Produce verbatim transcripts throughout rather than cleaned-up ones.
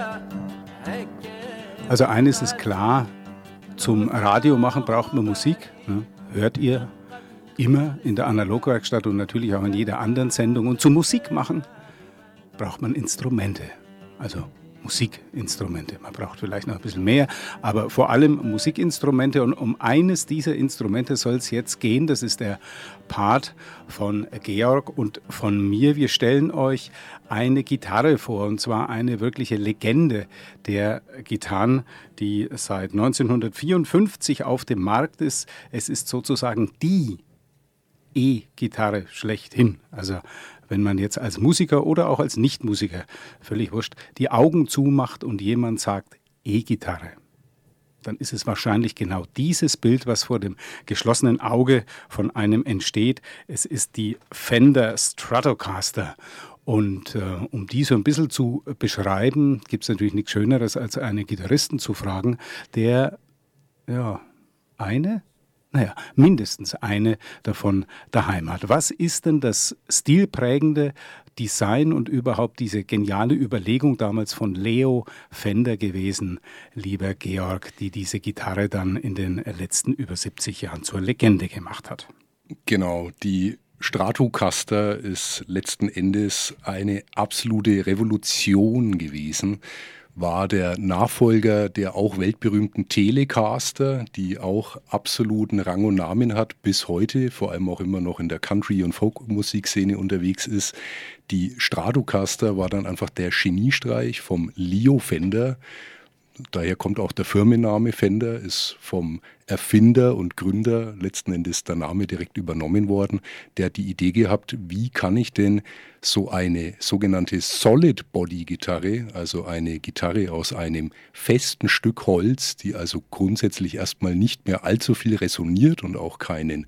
Also eines ist klar, zum Radio machen braucht man Musik. Ne? Hört ihr immer in der Analogwerkstatt und natürlich auch in jeder anderen Sendung. Und zum Musik machen braucht man Instrumente, also Musikinstrumente. Man braucht vielleicht noch ein bisschen mehr, aber vor allem Musikinstrumente. Und um eines dieser Instrumente soll es jetzt gehen. Das ist der Part von Georg und von mir. Wir stellen euch eine Gitarre vor, und zwar eine wirkliche Legende der Gitarren, die seit neunzehnhundertvierundfünfzig auf dem Markt ist. Es ist sozusagen die E-Gitarre schlechthin. Also wenn man jetzt als Musiker oder auch als Nichtmusiker, völlig wurscht, die Augen zumacht und jemand sagt E-Gitarre, dann ist es wahrscheinlich genau dieses Bild, was vor dem geschlossenen Auge von einem entsteht. Es ist die Fender Stratocaster. Und äh, um die so ein bisschen zu beschreiben, gibt es natürlich nichts Schöneres, als einen Gitarristen zu fragen, der ja eine Naja, mindestens eine davon daheim hat. Was ist denn das stilprägende Design und überhaupt diese geniale Überlegung damals von Leo Fender gewesen, lieber Georg, die diese Gitarre dann in den letzten über siebzig Jahren zur Legende gemacht hat? Genau, die Stratocaster ist letzten Endes eine absolute Revolution gewesen. War der Nachfolger der auch weltberühmten Telecaster, die auch absoluten Rang und Namen hat bis heute, vor allem auch immer noch in der Country- und Folk-Musikszene unterwegs ist. Die Stratocaster war dann einfach der Geniestreich vom Leo Fender. Daher kommt auch der Firmenname Fender, ist vom Erfinder und Gründer letzten Endes der Name direkt übernommen worden. Der hat die Idee gehabt, wie kann ich denn so eine sogenannte Solid-Body-Gitarre, also eine Gitarre aus einem festen Stück Holz, die also grundsätzlich erstmal nicht mehr allzu viel resoniert und auch keinen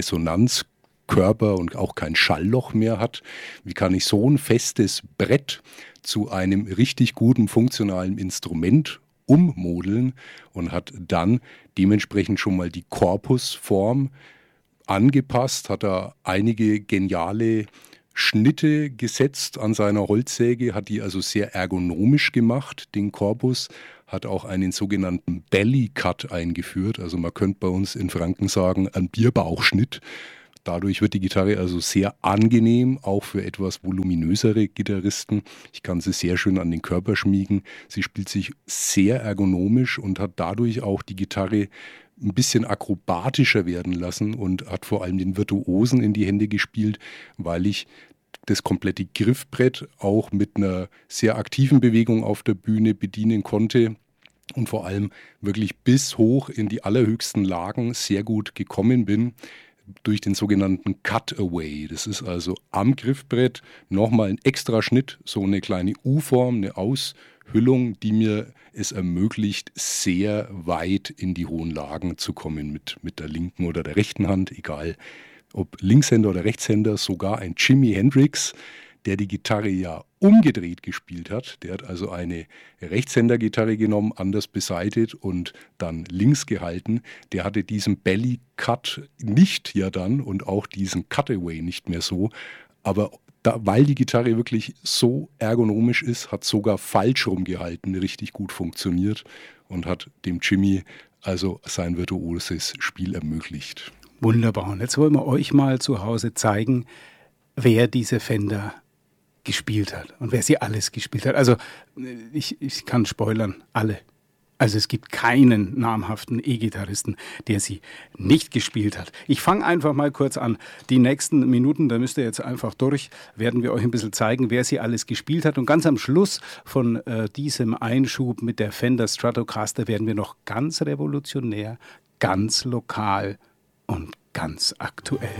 Resonanzkörper und auch kein Schallloch mehr hat. Wie kann ich so ein festes Brett zu einem richtig guten funktionalen Instrument ummodeln, und hat dann dementsprechend schon mal die Korpusform angepasst, hat da einige geniale Schnitte gesetzt an seiner Holzsäge, hat die also sehr ergonomisch gemacht, den Korpus, hat auch einen sogenannten Belly Cut eingeführt, also man könnte bei uns in Franken sagen, ein Bierbauchschnitt. Dadurch wird die Gitarre also sehr angenehm, auch für etwas voluminösere Gitarristen. Ich kann sie sehr schön an den Körper schmiegen. Sie spielt sich sehr ergonomisch und hat dadurch auch die Gitarre ein bisschen akrobatischer werden lassen und hat vor allem den Virtuosen in die Hände gespielt, weil ich das komplette Griffbrett auch mit einer sehr aktiven Bewegung auf der Bühne bedienen konnte. Und vor allem wirklich bis hoch in die allerhöchsten Lagen sehr gut gekommen bin durch den sogenannten Cutaway. Das ist also am Griffbrett nochmal ein extra Schnitt, so eine kleine U-Form, eine Aushüllung, die mir es ermöglicht, sehr weit in die hohen Lagen zu kommen mit, mit der linken oder der rechten Hand, egal ob Linkshänder oder Rechtshänder, sogar ein Jimi Hendrix, der die Gitarre ja umgedreht gespielt hat. Der hat also eine Rechtshänder-Gitarre genommen, anders beseitet und dann links gehalten. Der hatte diesen Belly-Cut nicht ja dann und auch diesen Cutaway nicht mehr so. Aber da, weil die Gitarre wirklich so ergonomisch ist, hat sogar falsch rumgehalten richtig gut funktioniert und hat dem Jimmy also sein virtuoses Spiel ermöglicht. Wunderbar. Und jetzt wollen wir euch mal zu Hause zeigen, wer diese Fender gespielt hat und wer sie alles gespielt hat. Also ich, ich kann spoilern, alle. Also es gibt keinen namhaften E-Gitarristen, der sie nicht gespielt hat. Ich fange einfach mal kurz an. Die nächsten Minuten, da müsst ihr jetzt einfach durch, werden wir euch ein bisschen zeigen, wer sie alles gespielt hat. Und ganz am Schluss von äh, diesem Einschub mit der Fender Stratocaster werden wir noch ganz revolutionär, ganz lokal und ganz aktuell.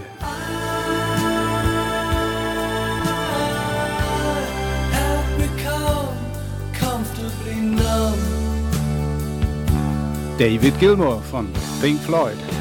David Gilmour von Pink Floyd.